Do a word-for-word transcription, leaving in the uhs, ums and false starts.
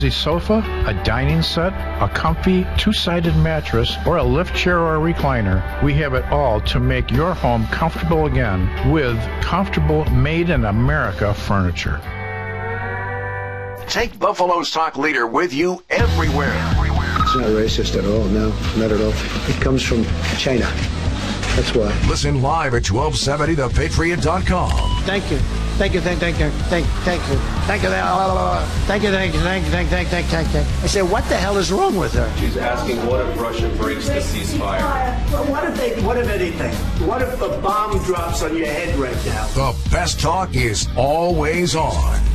A sofa, a dining set, a comfy two-sided mattress, or a lift chair or a recliner, we have it all to make your home comfortable again with comfortable made-in-America furniture. Take Buffalo's Talk Leader with you everywhere. It's not racist at all, no, not at all. It comes from China. That's why. Listen live at twelve seventy the patriot dot com. Thank you. Thank you, thank, thank you, thank, thank you, thank you, thank you, thank you, thank you, thank, thank, thank, thank, thank. I said, what the hell is wrong with her? She's asking, what if Russia breaks the ceasefire? Well, what if they, what if anything? What if a bomb drops on your head right now? The best talk is always on.